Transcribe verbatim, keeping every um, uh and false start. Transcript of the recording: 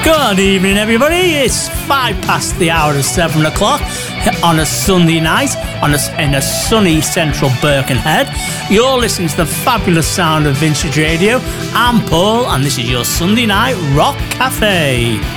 Good evening, everybody. It's five past the hour of seven o'clock on a Sunday night on a, in a sunny central Birkenhead. You're listening to the fabulous sound of Vintage Radio. I'm Paul, and this is your Sunday Night Rock Cafe.